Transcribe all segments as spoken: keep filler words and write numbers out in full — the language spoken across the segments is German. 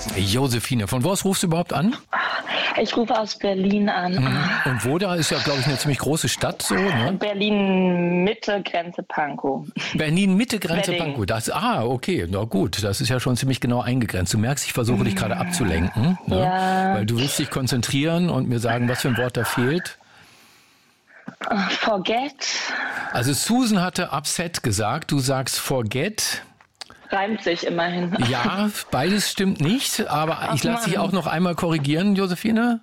Josephine, von wo aus rufst du überhaupt an? Ich rufe aus Berlin an. Mhm. Und wo da ist ja, glaube ich, eine ziemlich große Stadt so, ne? Berlin-Mitte, Grenze Pankow. Berlin-Mitte, Grenze Wedding. Pankow. Das, ah, okay, na gut, das ist ja schon ziemlich genau eingegrenzt. Du merkst, ich versuche dich gerade abzulenken, ne? Ja. Weil du willst dich konzentrieren und mir sagen, was für ein Wort da fehlt. Forget. Also Susan hatte upset gesagt, du sagst forget. Reimt sich immerhin. Ja, beides stimmt nicht, aber Ach, ich lasse dich Mann. auch noch einmal korrigieren, Josephine.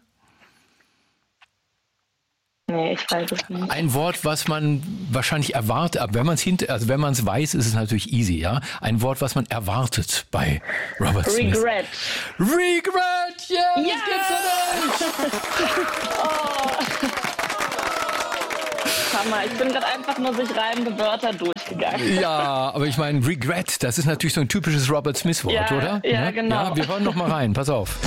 Nee, ich weiß es nicht. Ein Wort, was man wahrscheinlich erwartet, aber wenn man es hinter, also wenn man es weiß, ist es natürlich easy, ja. Ein Wort, was man erwartet bei Robert Smith. Regret. Regret, yeah, Ja! das gibt's doch nicht. Oh. Hammer, ich bin gerade einfach nur durch reimende Wörter durchgegangen. Ja, aber ich meine, Regret, das ist natürlich so ein typisches Robert Smith-Wort, Ja, oder? ja, genau. Ja, wir hören noch mal rein, pass auf.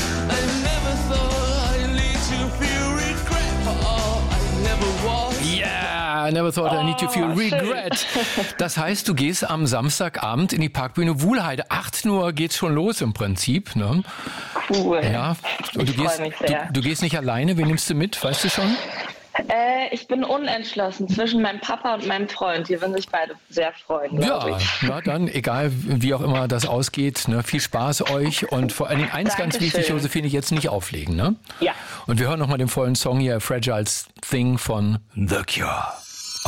Yeah, I never thought I need to feel Oh, schön. regret. Das heißt, du gehst am Samstagabend in die Parkbühne Wuhlheide. achtzehn Uhr geht's schon los im Prinzip, ne? Cool. Ja. Und Ich du gehst, freu mich du, sehr. du gehst nicht alleine. Wen nimmst du mit? Weißt du schon? Äh, ich bin unentschlossen zwischen meinem Papa und meinem Freund. Die würden sich beide sehr freuen, glaube Ja, ich. na dann, egal wie auch immer das ausgeht, ne, viel Spaß euch und vor allen Dingen eins ganz Dankeschön. wichtig, Josephine, jetzt nicht auflegen, ne? Ja. Und wir hören nochmal den vollen Song hier, Fragile Thing von The Cure.